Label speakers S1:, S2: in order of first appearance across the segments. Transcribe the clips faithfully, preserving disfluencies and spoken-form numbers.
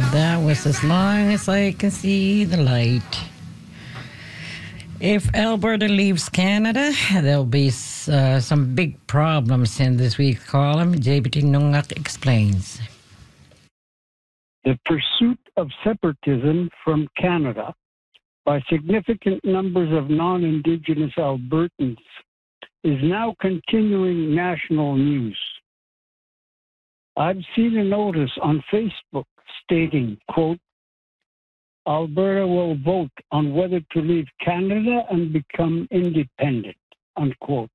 S1: That was As Long as I Can See the Light. If Alberta leaves Canada, there'll be uh, some big problems in this week's column. J B T Nungak explains.
S2: The pursuit of separatism from Canada by significant numbers of non-Indigenous Albertans is now continuing national news. I've seen a notice on Facebook stating, quote, Alberta will vote on whether to leave Canada and become independent, unquote.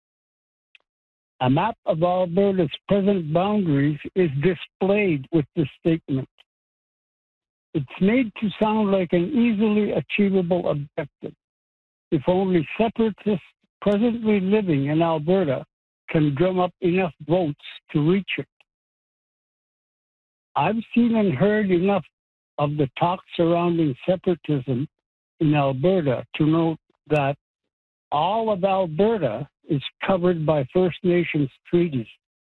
S2: A map of Alberta's present boundaries is displayed with the statement. It's made to sound like an easily achievable objective, if only separatists presently living in Alberta can drum up enough votes to reach it. I've seen and heard enough of the talk surrounding separatism in Alberta to note that all of Alberta is covered by First Nations treaties.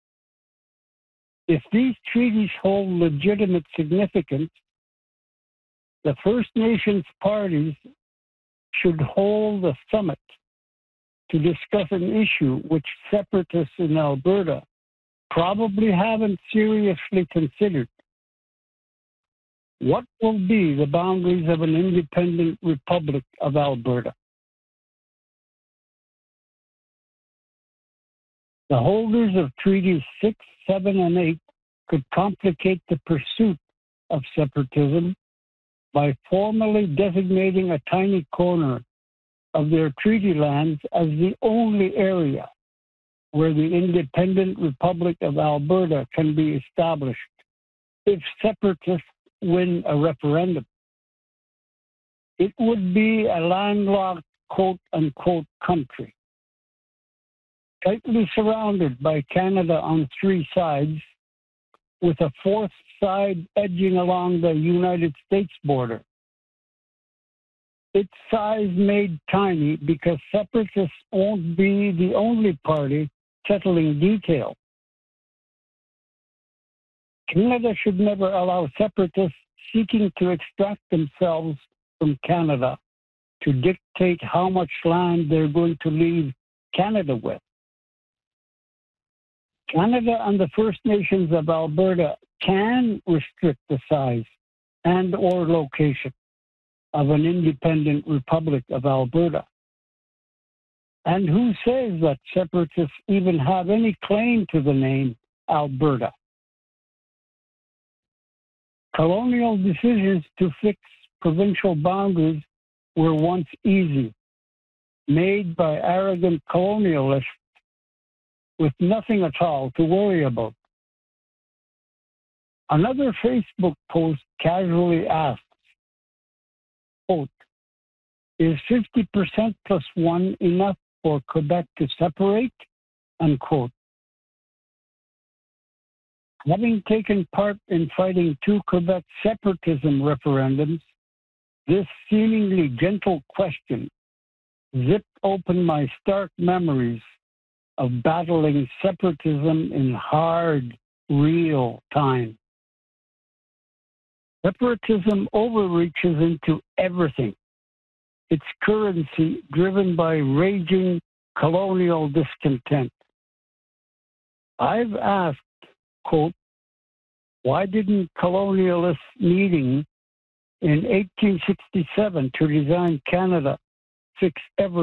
S2: If these treaties hold legitimate significance, the First Nations parties should hold a summit to discuss an issue which separatists in Alberta probably haven't seriously considered. What will be the boundaries of an independent Republic of Alberta? The holders of Treaties six, seven, and eight could complicate the pursuit of separatism by formally designating a tiny corner of their treaty lands as the only area where the independent Republic of Alberta can be established if separatists win a referendum. It would be a landlocked quote-unquote country, tightly surrounded by Canada on three sides, with a fourth side edging along the United States border. Its size made tiny because separatists won't be the only party settling details. Canada should never allow separatists seeking to extract themselves from Canada to dictate how much land they're going to leave Canada with. Canada and the First Nations of Alberta can restrict the size and or location of an independent Republic of Alberta. And who says that separatists even have any claim to the name Alberta? Colonial decisions to fix provincial boundaries were once easy, made by arrogant colonialists with nothing at all to worry about. Another Facebook post casually asks, quote, is fifty percent plus one enough for Quebec to separate? Unquote. Having taken part in fighting two Quebec separatism referendums, this seemingly gentle question zipped open my stark memories of battling separatism in hard, real time. Separatism overreaches into everything, its currency driven by raging colonial discontent. I've asked, quote, why didn't colonialists meeting in eighteen sixty-seven to design Canada fix everything?